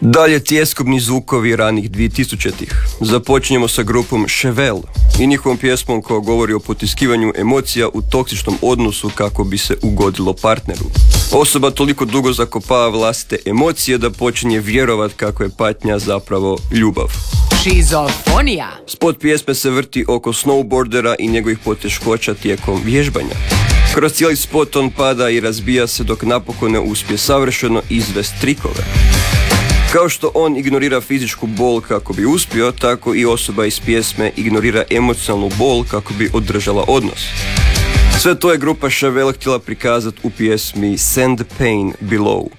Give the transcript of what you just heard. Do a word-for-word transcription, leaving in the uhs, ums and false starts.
Dalje tjeskobni zvukovi ranih dvitisućitih. Započinjemo sa grupom Chevelle i njihovom pjesmom koja govori o potiskivanju emocija u toksičnom odnosu kako bi se ugodilo partneru. Osoba toliko dugo zakopava vlastite emocije da počinje vjerovat kako je patnja zapravo ljubav. Šizofonija. Spot pjesme se vrti oko snowboardera i njegovih poteškoća tijekom vježbanja. Kroz cijeli spot on pada i razbija se dok napokon ne uspije savršeno izvest trikove. Kao što on ignorira fizičku bol kako bi uspio, tako i osoba iz pjesme ignorira emocionalnu bol kako bi održala odnos. Sve to je grupa Chevelle htjela prikazati u pjesmi Send the Pain Below.